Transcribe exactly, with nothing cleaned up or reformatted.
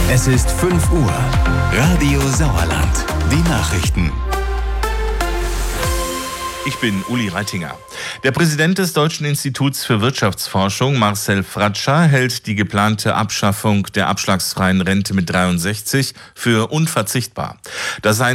Es ist fünf Uhr. Radio Sauerland. Die Nachrichten. Ich bin Uli Reitinger. Der Präsident des Deutschen Instituts für Wirtschaftsforschung, Marcel Fratscher, hält die geplante Abschaffung der abschlagsfreien Rente mit dreiundsechzig für unverzichtbar. Das sei